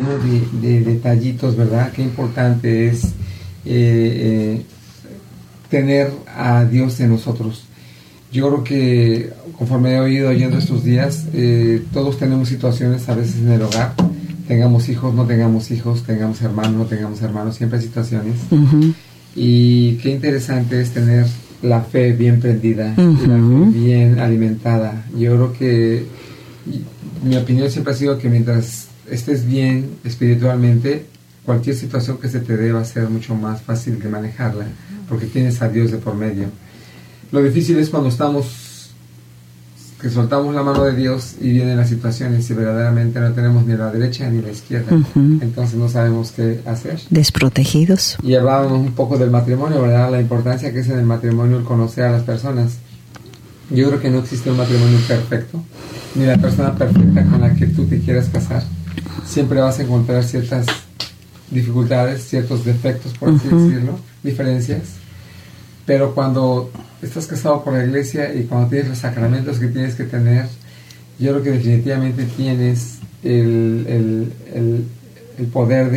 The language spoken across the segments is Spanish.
lleno de detallitos, ¿verdad? Qué importante es tener a Dios en nosotros. Yo creo que conforme he oído oyendo estos días, todos tenemos situaciones a veces en el hogar, tengamos hijos, no tengamos hijos, tengamos hermanos, no tengamos hermanos, siempre hay situaciones. Uh-huh. Y qué interesante es tener la fe bien prendida, uh-huh, y la fe bien alimentada. Yo creo que mi opinión siempre ha sido que mientras estés bien espiritualmente, cualquier situación que se te dé va a ser mucho más fácil de manejarla, porque tienes a Dios de por medio. Lo difícil es cuando que soltamos la mano de Dios y vienen las situaciones y verdaderamente no tenemos ni la derecha ni la izquierda. Uh-huh. Entonces no sabemos qué hacer. Desprotegidos. Y hablábamos un poco del matrimonio, ¿verdad? La importancia que es en el matrimonio el conocer a las personas. Yo creo que no existe un matrimonio perfecto, ni la persona perfecta con la que tú te quieras casar. Siempre vas a encontrar ciertas dificultades, ciertos defectos, por así decirlo, diferencias. Pero cuando estás casado por la iglesia y cuando tienes los sacramentos que tienes que tener, yo creo que definitivamente tienes el poder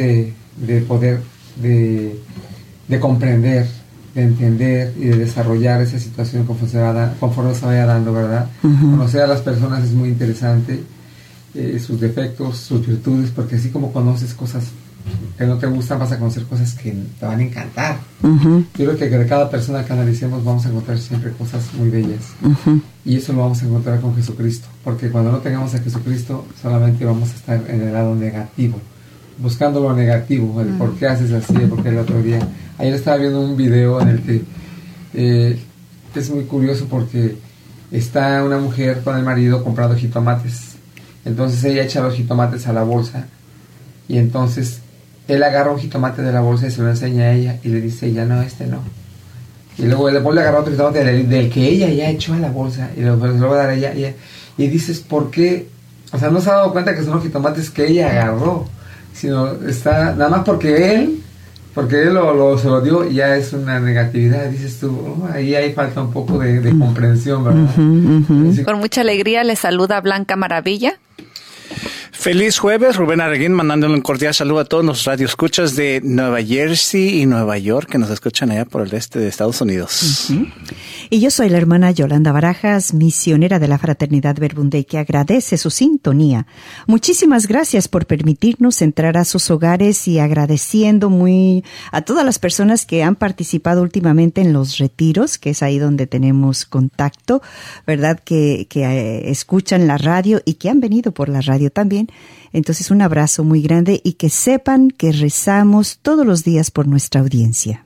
de comprender, de entender y de desarrollar esa situación conforme se vaya dando, ¿verdad? Uh-huh. Conocer a las personas es muy interesante, sus defectos, sus virtudes, porque así como conoces cosas que no te gustan, vas a conocer cosas que te van a encantar. Uh-huh. Yo creo que de cada persona que analicemos vamos a encontrar siempre cosas muy bellas. Uh-huh. Y eso lo vamos a encontrar con Jesucristo, porque cuando no tengamos a Jesucristo solamente vamos a estar en el lado negativo, buscando lo negativo, el por qué haces así, el por qué el otro día. Ayer estaba viendo un video en el que es muy curioso porque está una mujer con el marido comprando jitomates. Entonces ella echa los jitomates a la bolsa y entonces él agarra un jitomate de la bolsa y se lo enseña a ella y le dice ella, no, este no. Y luego él le vuelve a agarrar otro jitomate del que ella ya echó a la bolsa y luego se lo va a dar a ella. Y dices, ¿por qué? O sea, no se ha dado cuenta que son los jitomates que ella agarró, sino está nada más porque él se lo dio y ya es una negatividad. Dices tú, ahí falta un poco de comprensión, ¿verdad? Uh-huh, uh-huh. Con mucha alegría le saluda Blanca Maravilla. Feliz jueves, Rubén Arreguín, mandándole un cordial saludo a todos los radioescuchas de Nueva Jersey y Nueva York que nos escuchan allá por el este de Estados Unidos. Uh-huh. Y yo soy la hermana Yolanda Barajas, misionera de la Fraternidad Verbum Dei, que agradece su sintonía. Muchísimas gracias por permitirnos entrar a sus hogares y agradeciendo muy a todas las personas que han participado últimamente en los retiros, que es ahí donde tenemos contacto, ¿verdad? Que escuchan la radio y que han venido por la radio también. Entonces, un abrazo muy grande y que sepan que rezamos todos los días por nuestra audiencia.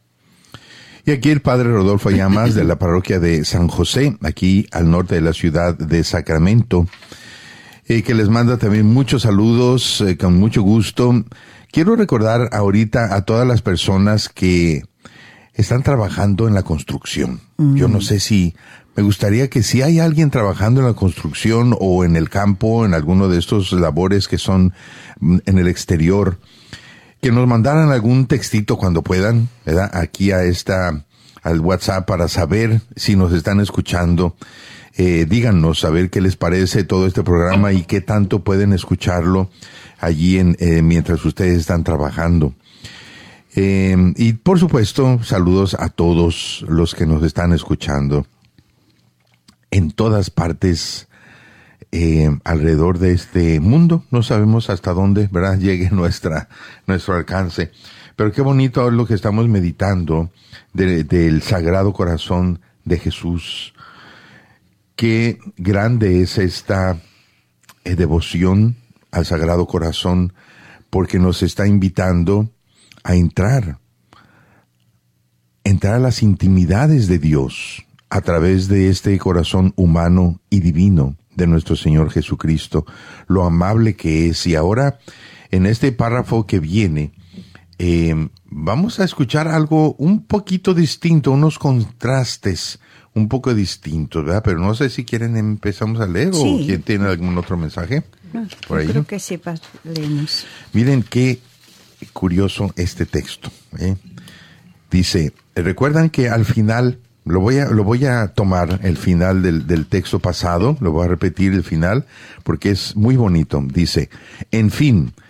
Y aquí el padre Rodolfo Llamas de la parroquia de San José, aquí al norte de la ciudad de Sacramento, que les manda también muchos saludos, con mucho gusto. Quiero recordar ahorita a todas las personas que están trabajando en la construcción. Yo no sé si... Me gustaría que si hay alguien trabajando en la construcción o en el campo, en alguno de estos labores que son en el exterior, que nos mandaran algún textito cuando puedan, ¿verdad? Aquí al WhatsApp para saber si nos están escuchando. Díganos a ver qué les parece todo este programa y qué tanto pueden escucharlo allí mientras ustedes están trabajando. Y por supuesto, saludos a todos los que nos están escuchando en todas partes alrededor de este mundo. No sabemos hasta dónde, ¿verdad?, llegue nuestro alcance. Pero qué bonito lo que estamos meditando del Sagrado Corazón de Jesús. Qué grande es esta devoción al Sagrado Corazón, porque nos está invitando a entrar a las intimidades de Dios a través de este corazón humano y divino de nuestro Señor Jesucristo, lo amable que es. Y ahora, en este párrafo que viene, vamos a escuchar algo un poquito distinto, unos contrastes un poco distintos, ¿verdad? Pero no sé si empezamos a leer, sí, o quién tiene algún otro mensaje. No, por ahí. Creo que sí, leemos. Miren qué curioso este texto. Dice, recuerdan que al final... Lo voy a tomar el final del texto pasado, lo voy a repetir el final, porque es muy bonito. Dice, en fin,